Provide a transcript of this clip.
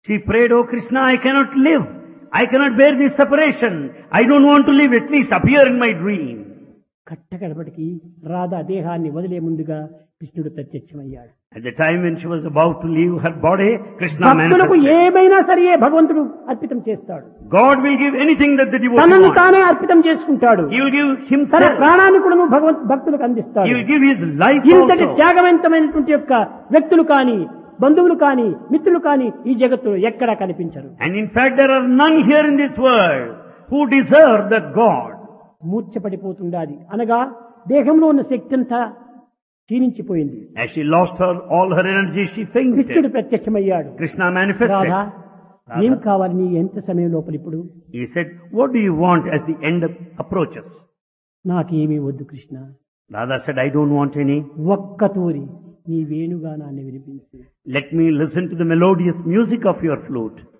She prayed, "Oh Krishna, I cannot live. I cannot bear this separation. I don't want to live. At least appear in my dream." కట్టకడపటికి Radha దేహాన్ని వదిలే ముందుగా కృష్ణుడు ప్రత్యక్షమయ్యాడు. At the time when she was about to leave her body, Krishna భక్తులకు manifested. ఏమైనా సరే భగవంతుడు అర్పితం చేస్తాడు. God will give anything that the devotee తనను wants. తానే అర్పితం చేసుకుంటాడు. He will give తన himself. ప్రాణాన్ని కూడా భక్తులకు అందిస్తాడు. He will give his life ఇంతటి also. త్యాగవంతమైనటువంటి యొక్క వ్యక్తులు కానీ, బంధువులు కానీ, మిత్రులు కానీ ఈ జగత్తులో ఎక్కడా కనిపించరు. And in fact, there are none here in this world who deserve that God. మూర్ఛపడిపోతుండాలి అనగా దేహంలో ఉన్న శక్తి అంతా క్షీణించిపోయింది. As she lost all her energy, she కృష్ణుడు fainted. ప్రత్యక్షమయ్యాడు. Krishna manifested. రాధా ఏం కావాలి నీ ఎంత సమయం లోపల ఇప్పుడు? He said, "What do you want as the end approaches?" నాకేమీ వద్దు Krishna, Radha said, "I don't want any. ఒక్క తూరి నీ వేణుగానాన్ని వినిపించు." Let me listen to the melodious music of your flute."